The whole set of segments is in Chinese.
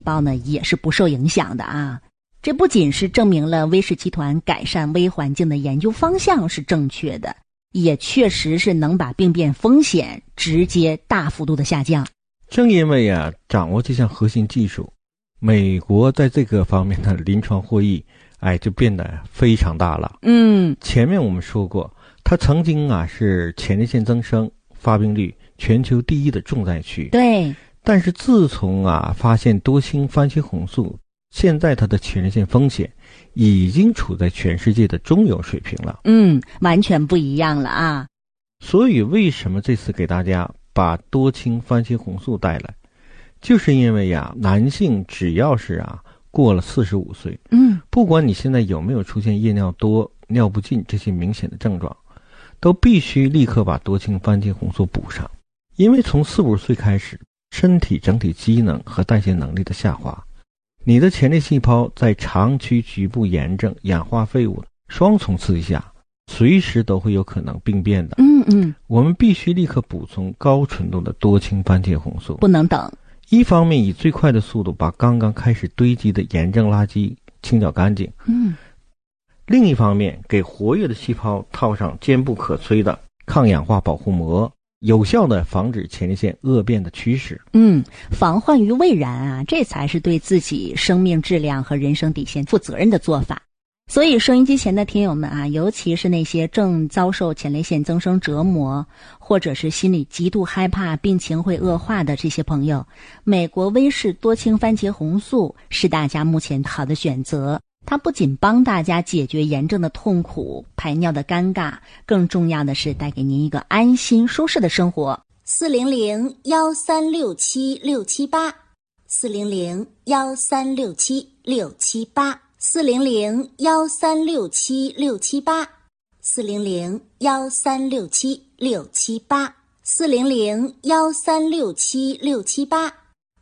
胞呢也是不受影响的啊。这不仅是证明了威氏集团改善微环境的研究方向是正确的，也确实是能把病变风险直接大幅度的下降。 正因为掌握这项核心技术，美国在这个方面的临床获益就变得非常大了。前面我们说过，它曾经是前列腺增生发病率全球第一的重灾区。 对。 但是自从发现多氢番茄红素，现在它的前列腺风险已经处在全世界的中游水平了。 完全不一样了啊。 所以为什么这次给大家把多氢番茄红素带来，就是因为男性只要是过了45岁，不管你现在有没有出现夜尿多、尿不尽这些明显的症状，都必须立刻把多氢番茄红素补上。因为从40-50岁开始，身体整体机能和代谢能力的下滑，你的前列细胞在长期局部炎症、氧化废物的双重刺激下，随时都会有可能病变的。我们必须立刻补充高纯度的多氢番茄红素， 不能等。 一方面以最快的速度把刚刚开始堆积的炎症垃圾清剿干净，另一方面给活跃的细胞套上坚不可摧的抗氧化保护膜，有效的防止前列腺恶变的趋势。 防患于未然这才是对自己生命质量和人生底线负责任的做法。所以收音机前的听友们尤其是那些正遭受前列腺增生折磨，或者是心里极度害怕病情会恶化的这些朋友，美国威氏多氢番茄红素是大家目前好的选择。它不仅帮大家解决炎症的痛苦、排尿的尴尬，更重要的是带给您一个安心舒适的生活。 400-1367-678 400-1367-678 400-1367-678 400-1367-678 400-1367-678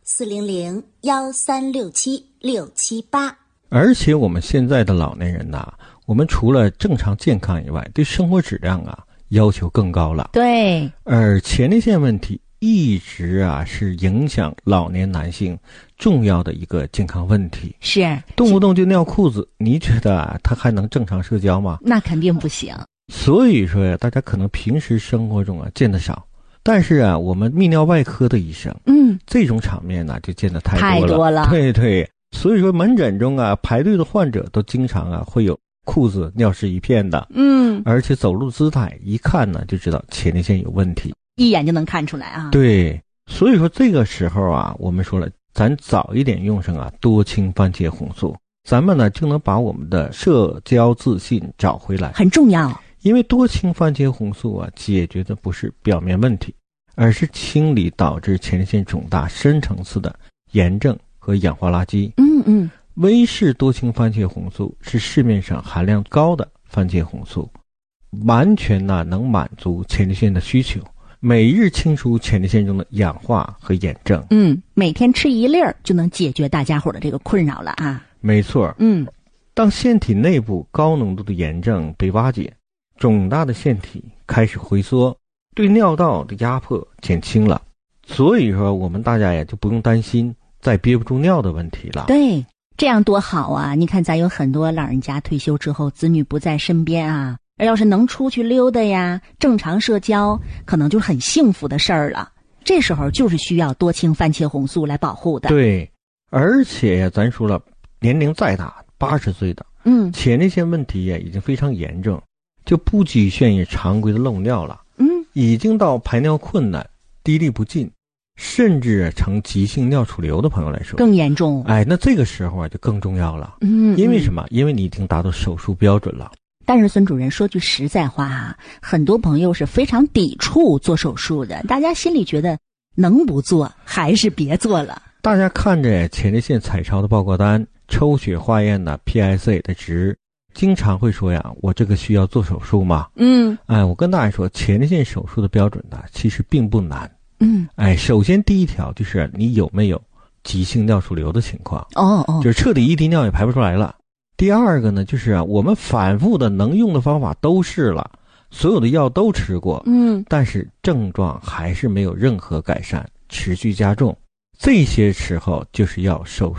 400-1367-678。 而且我们现在的老年人我们除了正常健康以外，对生活质量要求更高了。 对。 而前列腺问题一直是影响老年男性重要的一个健康问题。 是。 动不动就尿裤子，你觉得他还能正常社交吗？ 那肯定不行。 所以说大家可能平时生活中见得少，但是我们泌尿外科的医生这种场面就见得太多了。对。所以说门诊中排队的患者都经常会有裤子尿湿一片的。而且走路姿态一看就知道前列腺有问题， 一眼就能看出来对。所以说这个时候我们说了，咱早一点用上多氢番茄红素，咱们就能把我们的社交自信找回来， 很重要。 因为多氢番茄红素解决的不是表面问题，而是清理导致前列腺肿大深层次的炎症和氧化垃圾。威氏多氢番茄红素是市面上含量高的番茄红素，完全能满足前列腺的需求，每日清除前列腺中的氧化和炎症。 每天吃一粒就能解决大家伙的这个困扰了没错。当腺体内部高浓度的炎症被瓦解，肿大的腺体开始回缩，对尿道的压迫减轻了，所以说我们大家就不用担心再憋不住尿的问题了。 对，这样多好你看咱有很多老人家退休之后子女不在身边而要是能出去溜达呀，正常社交，可能就是很幸福的事儿了。这时候就是需要多氢番茄红素来保护的。 对，而且咱说了，年龄再大80岁的前列腺问题已经非常严重，就不局限于常规的漏尿了，已经到排尿困难、滴沥不尽，甚至成急性尿储流的朋友来说更严重。 那这个时候就更重要了。因为什么？因为你已经达到手术标准了。 但是孙主任说句实在话很多朋友是非常抵触做手术的，大家心里觉得能不做还是别做了。 大家看着前列腺彩超的报告单、抽血化验的 PSA 的值，经常会说我这个需要做手术吗？我跟大家说，前列腺手术的标准其实并不难。首先第一条就是你有没有急性尿储流的情况，就是彻底一滴尿也排不出来了。第二个呢，就是我们反复的能用的方法都试了，所有的药都吃过，但是症状还是没有任何改善，持续加重。 这些时候就是要手